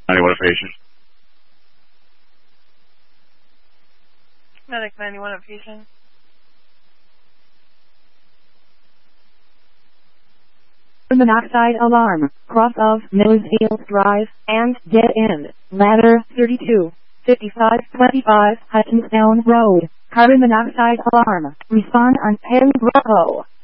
91 a patient. Medic 91 a patient. Monoxide alarm, cross of Millsdale Drive, and dead end, ladder 32, 5525 Huttonstown Road, carbon monoxide alarm, respond on 10 Bravo.